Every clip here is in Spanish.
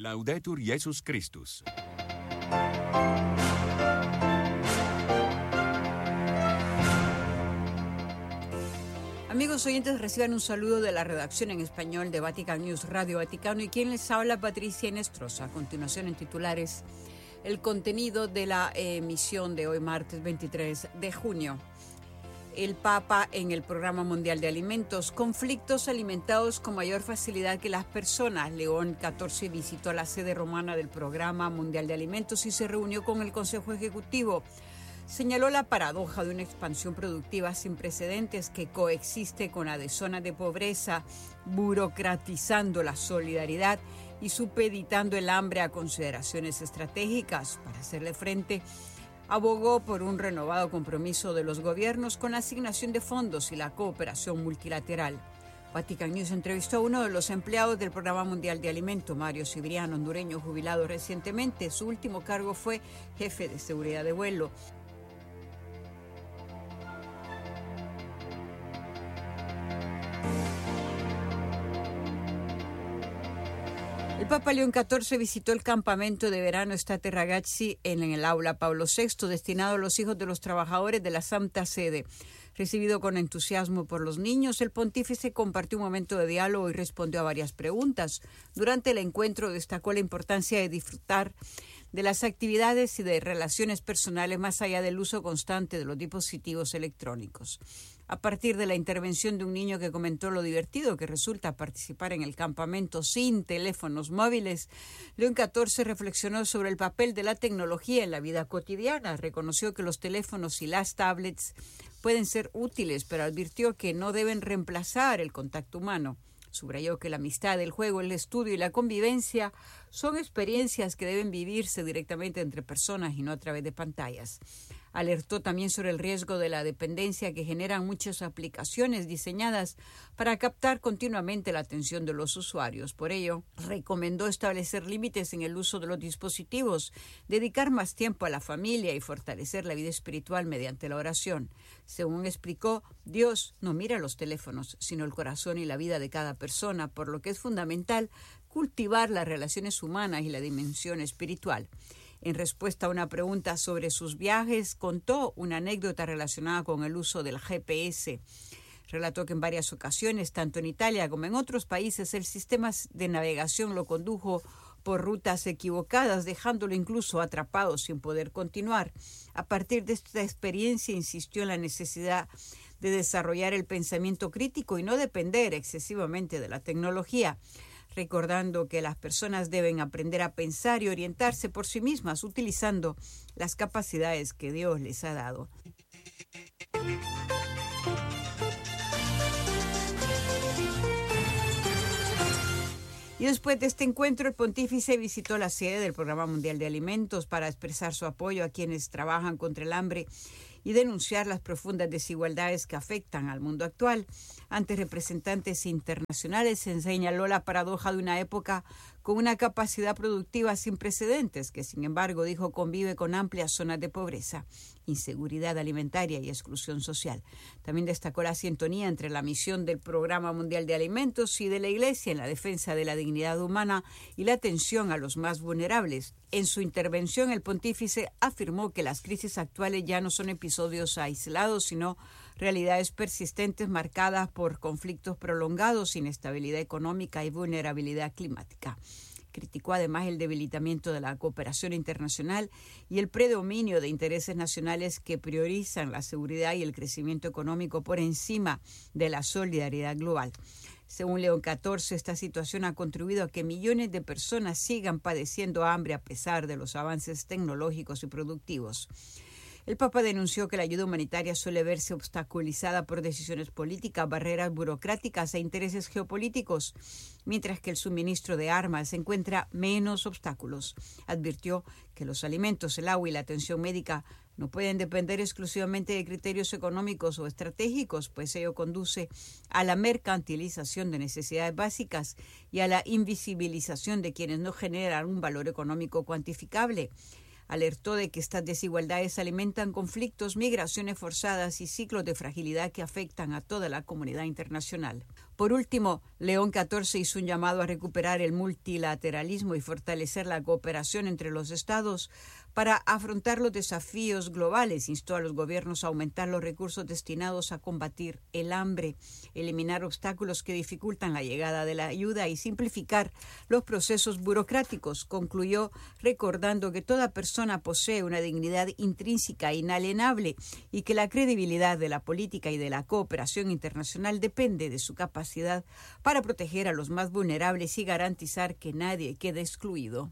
Laudetur Jesus Christus. Amigos oyentes, reciban un saludo de la redacción en español de Vatican News Radio Vaticano y quien les habla, Patricia Inestrosa. A continuación, en titulares, el contenido de la emisión de hoy, martes 23 de junio. El Papa en el Programa Mundial de Alimentos, conflictos alimentados con mayor facilidad que las personas. León XIV visitó la sede romana del Programa Mundial de Alimentos y se reunió con el Consejo Ejecutivo. Señaló la paradoja de una expansión productiva sin precedentes que coexiste con la de zonas de pobreza, burocratizando la solidaridad y supeditando el hambre a consideraciones estratégicas. Para hacerle frente, abogó por un renovado compromiso de los gobiernos con la asignación de fondos y la cooperación multilateral. Vatican News entrevistó a uno de los empleados del Programa Mundial de Alimentos, Mario Cibriano, hondureño jubilado recientemente. Su último cargo fue jefe de seguridad de vuelo. El Papa León XIV visitó el campamento de verano Estate Ragazzi en el aula Pablo VI, destinado a los hijos de los trabajadores de la Santa Sede. Recibido con entusiasmo por los niños, el pontífice compartió un momento de diálogo y respondió a varias preguntas. Durante el encuentro destacó la importancia de disfrutar de las actividades y de relaciones personales más allá del uso constante de los dispositivos electrónicos. A partir de la intervención de un niño que comentó lo divertido que resulta participar en el campamento sin teléfonos móviles, León XIV reflexionó sobre el papel de la tecnología en la vida cotidiana. Reconoció que los teléfonos y las tablets pueden ser útiles, pero advirtió que no deben reemplazar el contacto humano. Subrayó que la amistad, el juego, el estudio y la convivencia son experiencias que deben vivirse directamente entre personas y no a través de pantallas. Alertó también sobre el riesgo de la dependencia que generan muchas aplicaciones diseñadas para captar continuamente la atención de los usuarios. Por ello, recomendó establecer límites en el uso de los dispositivos, dedicar más tiempo a la familia y fortalecer la vida espiritual mediante la oración. Según explicó, Dios no mira los teléfonos, sino el corazón y la vida de cada persona, por lo que es fundamental cultivar las relaciones humanas y la dimensión espiritual. En respuesta a una pregunta sobre sus viajes, contó una anécdota relacionada con el uso del GPS. Relató que en varias ocasiones, tanto en Italia como en otros países, el sistema de navegación lo condujo por rutas equivocadas, dejándolo incluso atrapado sin poder continuar. A partir de esta experiencia, insistió en la necesidad de desarrollar el pensamiento crítico y no depender excesivamente de la tecnología, recordando que las personas deben aprender a pensar y orientarse por sí mismas utilizando las capacidades que Dios les ha dado. Y después de este encuentro, el pontífice visitó la sede del Programa Mundial de Alimentos para expresar su apoyo a quienes trabajan contra el hambre y denunciar las profundas desigualdades que afectan al mundo actual. Ante representantes internacionales se señaló la paradoja de una época con una capacidad productiva sin precedentes, que sin embargo, dijo, convive con amplias zonas de pobreza, inseguridad alimentaria y exclusión social. También destacó la sintonía entre la misión del Programa Mundial de Alimentos y de la Iglesia en la defensa de la dignidad humana y la atención a los más vulnerables. En su intervención, el pontífice afirmó que las crisis actuales ya no son episodios aislados, sino realidades persistentes marcadas por conflictos prolongados, inestabilidad económica y vulnerabilidad climática. Criticó además el debilitamiento de la cooperación internacional y el predominio de intereses nacionales que priorizan la seguridad y el crecimiento económico por encima de la solidaridad global. Según León XIV, esta situación ha contribuido a que millones de personas sigan padeciendo hambre a pesar de los avances tecnológicos y productivos. El Papa denunció que la ayuda humanitaria suele verse obstaculizada por decisiones políticas, barreras burocráticas e intereses geopolíticos, mientras que el suministro de armas encuentra menos obstáculos. Advirtió que los alimentos, el agua y la atención médica no pueden depender exclusivamente de criterios económicos o estratégicos, pues ello conduce a la mercantilización de necesidades básicas y a la invisibilización de quienes no generan un valor económico cuantificable. Alertó de que estas desigualdades alimentan conflictos, migraciones forzadas y ciclos de fragilidad que afectan a toda la comunidad internacional. Por último, León XIV hizo un llamado a recuperar el multilateralismo y fortalecer la cooperación entre los estados para afrontar los desafíos globales. Instó a los gobiernos a aumentar los recursos destinados a combatir el hambre, eliminar obstáculos que dificultan la llegada de la ayuda y simplificar los procesos burocráticos. Concluyó recordando que toda persona posee una dignidad intrínseca e inalienable y que la credibilidad de la política y de la cooperación internacional depende de su capacidad para proteger a los más vulnerables y garantizar que nadie quede excluido.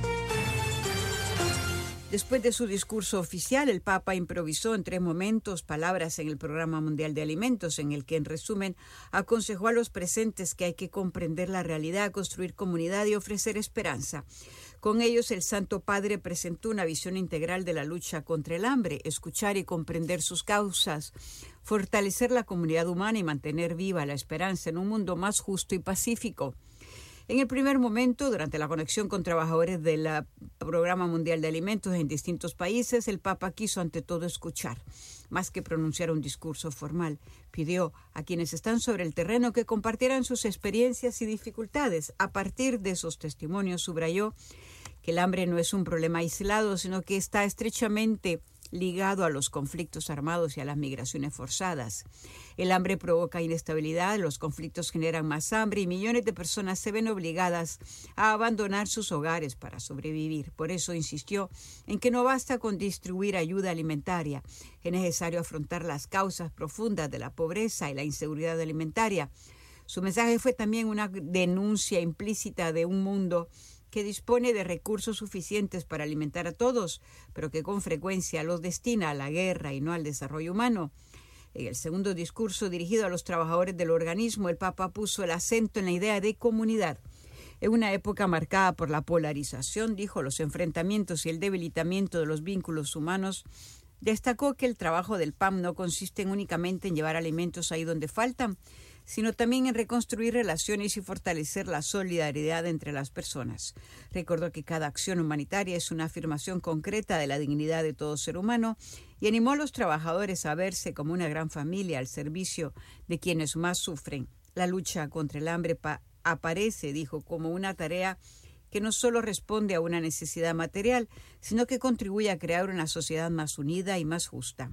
Después de su discurso oficial, el Papa improvisó en 3 momentos palabras en el Programa Mundial de Alimentos, en el que, en resumen, aconsejó a los presentes que hay que comprender la realidad, construir comunidad y ofrecer esperanza. Con ellos, el Santo Padre presentó una visión integral de la lucha contra el hambre, escuchar y comprender sus causas, fortalecer la comunidad humana y mantener viva la esperanza en un mundo más justo y pacífico. En el primer momento, durante la conexión con trabajadores del Programa Mundial de Alimentos en distintos países, el Papa quiso ante todo escuchar, más que pronunciar un discurso formal. Pidió a quienes están sobre el terreno que compartieran sus experiencias y dificultades. A partir de esos testimonios, subrayó que el hambre no es un problema aislado, sino que está estrechamente ligado a los conflictos armados y a las migraciones forzadas. El hambre provoca inestabilidad, los conflictos generan más hambre y millones de personas se ven obligadas a abandonar sus hogares para sobrevivir. Por eso insistió en que no basta con distribuir ayuda alimentaria, es necesario afrontar las causas profundas de la pobreza y la inseguridad alimentaria. Su mensaje fue también una denuncia implícita de un mundo que dispone de recursos suficientes para alimentar a todos, pero que con frecuencia los destina a la guerra y no al desarrollo humano. En el segundo discurso dirigido a los trabajadores del organismo, el Papa puso el acento en la idea de comunidad. En una época marcada por la polarización, dijo, los enfrentamientos y el debilitamiento de los vínculos humanos, destacó que el trabajo del PAM no consiste únicamente en llevar alimentos ahí donde faltan, sino también en reconstruir relaciones y fortalecer la solidaridad entre las personas. Recordó que cada acción humanitaria es una afirmación concreta de la dignidad de todo ser humano y animó a los trabajadores a verse como una gran familia al servicio de quienes más sufren. La lucha contra el hambre aparece, dijo, como una tarea que no solo responde a una necesidad material, sino que contribuye a crear una sociedad más unida y más justa.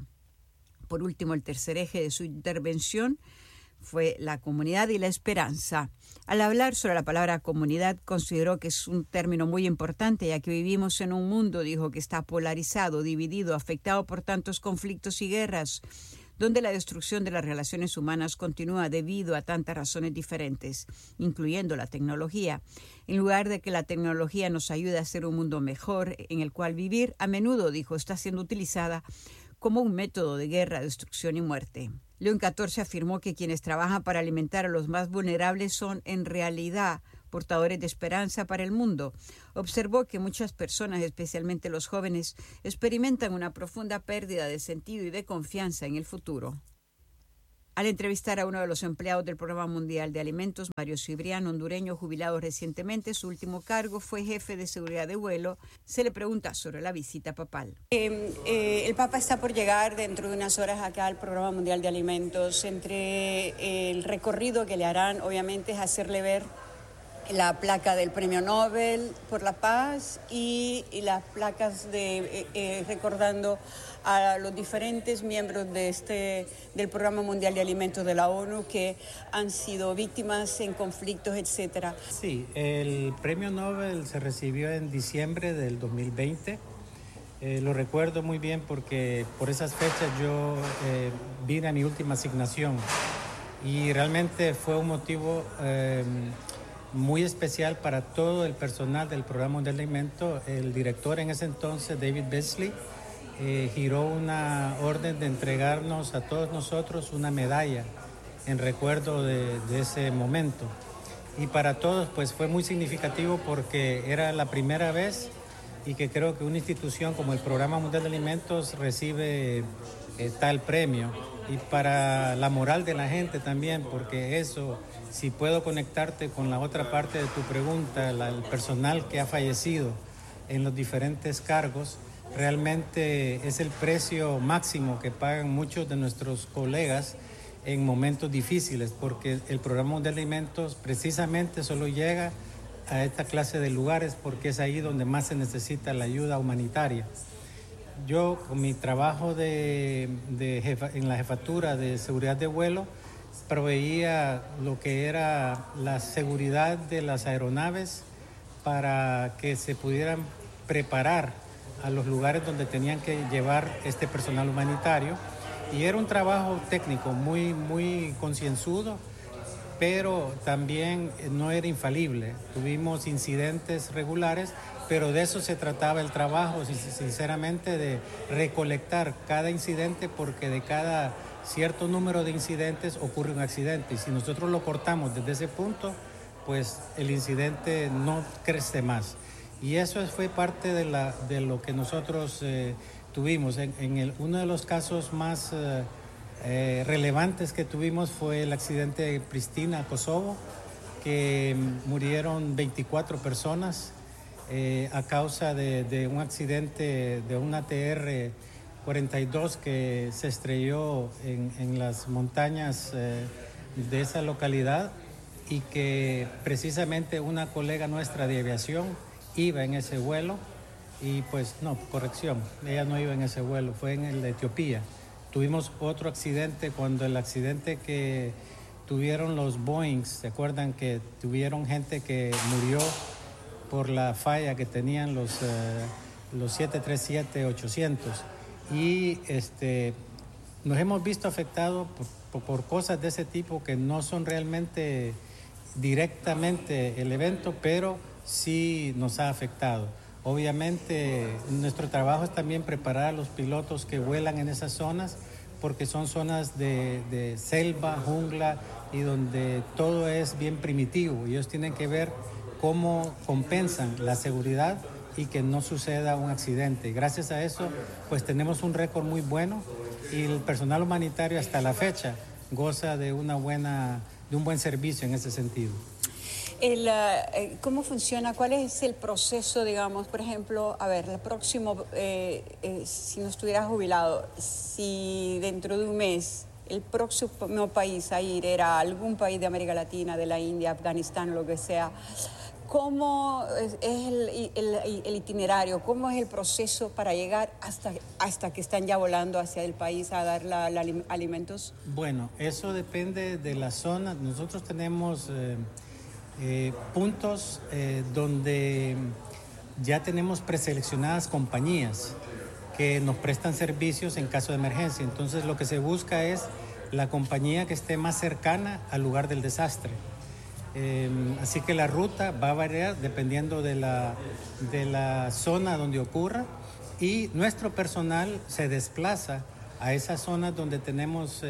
Por último, el tercer eje de su intervención fue la comunidad y la esperanza. Al hablar sobre la palabra comunidad, consideró que es un término muy importante, ya que vivimos en un mundo, dijo, que está polarizado, dividido, afectado por tantos conflictos y guerras, donde la destrucción de las relaciones humanas continúa debido a tantas razones diferentes, incluyendo la tecnología. En lugar de que la tecnología nos ayude a hacer un mundo mejor en el cual vivir, a menudo, dijo, está siendo utilizada como un método de guerra, destrucción y muerte. León XIV afirmó que quienes trabajan para alimentar a los más vulnerables son, en realidad, portadores de esperanza para el mundo. Observó que muchas personas, especialmente los jóvenes, experimentan una profunda pérdida de sentido y de confianza en el futuro. Al entrevistar a uno de los empleados del Programa Mundial de Alimentos, Mario Cibrián, hondureño jubilado recientemente, su último cargo fue jefe de seguridad de vuelo, se le pregunta sobre la visita papal. El Papa está por llegar dentro de unas horas acá al Programa Mundial de Alimentos. Entre el recorrido que le harán, obviamente, es hacerle ver la placa del Premio Nobel por la Paz y las placas recordando a los diferentes miembros del Programa Mundial de Alimentos de la ONU que han sido víctimas en conflictos, etcétera. Sí, el Premio Nobel se recibió en diciembre del 2020. Lo recuerdo muy bien porque por esas fechas yo vine a mi última asignación y realmente fue un motivo muy especial para todo el personal del Programa Mundial de Alimentos. El director en ese entonces, David Beasley, giró una orden de entregarnos a todos nosotros una medalla en recuerdo de ese momento. Y para todos pues fue muy significativo porque era la primera vez y que creo que una institución como el Programa Mundial de Alimentos recibe tal premio. Y para la moral de la gente también, porque eso, si puedo conectarte con la otra parte de tu pregunta, el personal que ha fallecido en los diferentes cargos, realmente es el precio máximo que pagan muchos de nuestros colegas en momentos difíciles, porque el Programa Mundial de Alimentos precisamente solo llega a esta clase de lugares porque es ahí donde más se necesita la ayuda humanitaria. Yo, con mi trabajo en la jefatura de seguridad de vuelo, proveía lo que era la seguridad de las aeronaves para que se pudieran preparar a los lugares donde tenían que llevar este personal humanitario. Y era un trabajo técnico muy concienzudo, pero también no era infalible. Tuvimos incidentes regulares, pero de eso se trataba el trabajo, sinceramente, de recolectar cada incidente, porque de cada cierto número de incidentes ocurre un accidente. Y si nosotros lo cortamos desde ese punto, pues el incidente no crece más. Y eso fue parte de lo que nosotros tuvimos. Uno de los casos más relevantes que tuvimos fue el accidente de Pristina, Kosovo, que murieron 24 personas a causa de un accidente de una TR-42 que se estrelló en las montañas de esa localidad, y que precisamente una colega nuestra de aviación iba en ese vuelo. Y pues no, corrección, ella no iba en ese vuelo, fue en el de Etiopía. Tuvimos otro accidente cuando el accidente que tuvieron los Boeing, ¿se acuerdan que tuvieron gente que murió por la falla que tenían los 737-800? Y nos hemos visto afectados por cosas de ese tipo que no son realmente directamente el evento, pero sí nos ha afectado. Obviamente, nuestro trabajo es también preparar a los pilotos que vuelan en esas zonas, porque son zonas de selva, jungla, y donde todo es bien primitivo. Ellos tienen que ver cómo compensan la seguridad y que no suceda un accidente. Gracias a eso, pues tenemos un récord muy bueno, y el personal humanitario hasta la fecha goza de un buen servicio en ese sentido. ¿Cómo funciona? ¿Cuál es el proceso, digamos, por ejemplo, el próximo, si no estuviera jubilado, si dentro de un mes el próximo país a ir era algún país de América Latina, de la India, Afganistán, lo que sea, ¿cómo es el itinerario? ¿Cómo es el proceso para llegar hasta que están ya volando hacia el país a dar alimentos? Bueno, eso depende de la zona. Nosotros tenemos puntos donde ya tenemos preseleccionadas compañías que nos prestan servicios en caso de emergencia. Entonces lo que se busca es la compañía que esté más cercana al lugar del desastre. Así que la ruta va a variar dependiendo de la zona donde ocurra, y nuestro personal se desplaza a esas zonas donde tenemos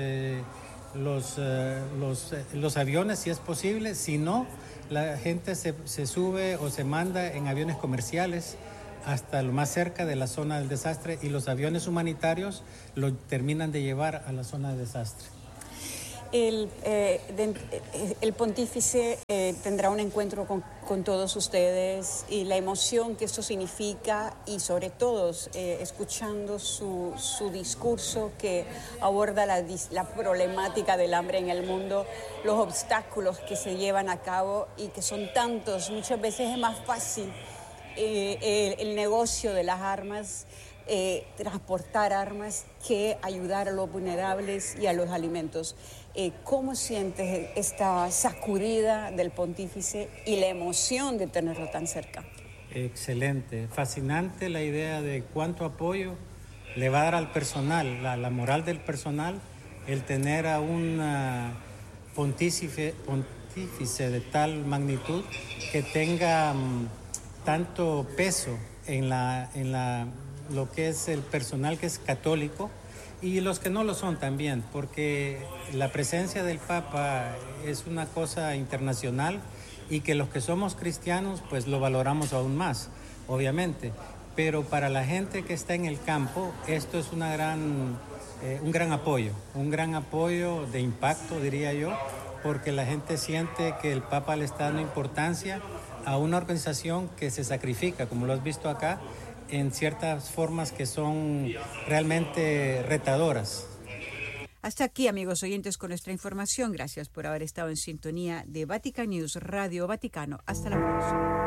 los aviones, si es posible. Si no, la gente se sube o se manda en aviones comerciales hasta lo más cerca de la zona del desastre, y los aviones humanitarios lo terminan de llevar a la zona de desastre. El pontífice tendrá un encuentro con todos ustedes, y la emoción que esto significa, y sobre todo escuchando su discurso que aborda la problemática del hambre en el mundo, los obstáculos que se llevan a cabo y que son tantos. Muchas veces es más fácil el negocio de las armas, transportar armas, que ayudar a los vulnerables y a los alimentos. ¿Cómo sientes esta sacudida del pontífice y la emoción de tenerlo tan cerca? Excelente, fascinante la idea de cuánto apoyo le va a dar al personal, la moral del personal, el tener a un pontífice de tal magnitud que tenga tanto peso en lo que es el personal que es católico, y los que no lo son también, porque la presencia del Papa es una cosa internacional, y que los que somos cristianos pues lo valoramos aún más, obviamente. Pero para la gente que está en el campo, esto es un gran apoyo de impacto, diría yo, porque la gente siente que el Papa le está dando importancia a una organización que se sacrifica, como lo has visto acá, en ciertas formas que son realmente retadoras. Hasta aquí, amigos oyentes, con nuestra información. Gracias por haber estado en sintonía de Vatican News, Radio Vaticano. Hasta la próxima.